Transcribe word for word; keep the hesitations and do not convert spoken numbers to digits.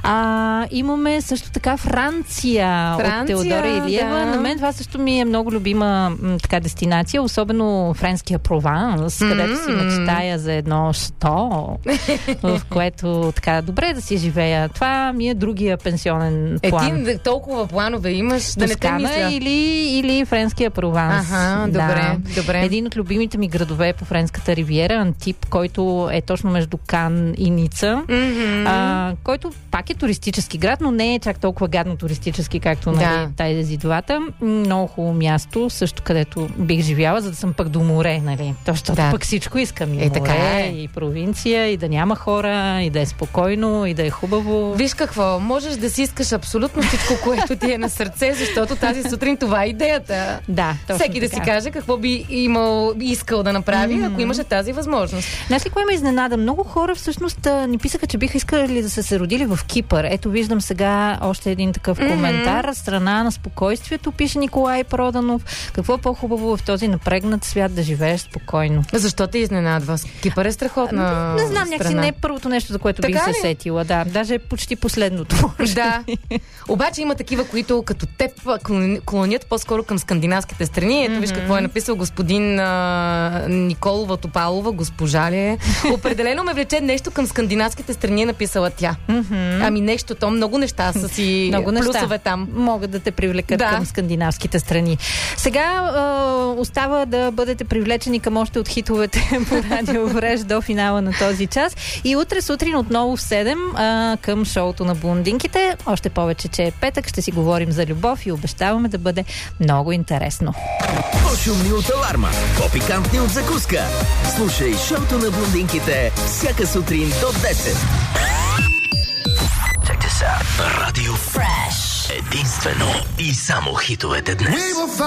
А, имаме също така Франция, Франция от Теодора Илиева. да. На мен това също ми е много любима м, така дестинация, особено френския Прованс, mm-hmm. където си мечтая за едно шато, в което така добре да си живея. Това ми е другия пенсионен план. Е, ти толкова планове имаш, да не те мисля. Или, или френския Прованс. Ага, добре, да. добре. Един от любимите ми градове по френската ривиера, Антип, който е точно между Кан и Ница, Mm-hmm. а, който пак е туристически град, но не е чак толкова гадно туристически, както нали, Да. тази двата. Много хубаво място, също където бих живяла, за да съм пък до море, нали? Защото Да. пък всичко искам. И Е, море, така е. и провинция, и да няма хора, и да е спокойно, и да е хубаво. Виж какво, можеш да си искаш абсолютно всичко, което ти е на сърце, защото тази сутрин това е идеята. Да, точно Всеки да така. си каже какво би имал, искал да направи, mm-hmm. ако имаше тази възможност. Знаеш ли кое ме изненада? Много хора всъщност а, ни писаха, че биха искали да са се родили в Кипър. Ето виждам сега още един такъв Mm-hmm. коментар. Страна на спокойствието, пише Николай Проданов. Какво е по-хубаво в този напрегнат свят да живееш спокойно? Защо те изненадва? Кипър е страхотна Не знам, някакси страна. не е първото нещо, за което Така бих се ли? сетила. Да, даже почти последното. Да. Обаче има такива, които като теб клони- клонят по-скоро към скандинавските страни. Ето виж какво е написал господин а, Николова Топалова, госпожа ли е. Определено ме влече нещо към скандинавските страни, е написала тя. Ами нещо, то много неща са си Много неща плюсове там. могат да те привлекат Да. към скандинавските страни. Сега а, остава да бъдете привлечени към още от хитовете по Радио Вреж до финала на този час. И утре сутрин отново в седем а, към шоуто на блондинките. Още повече, че е петък, ще си говорим за любов и обещаваме да бъде много интересно. По-шумни от аларма, по-пикантни от закуска. Слушай шоуто на блондинките всяка сутрин до десет. Check this out. Радио Фреш. Единствено и само хитовете днес.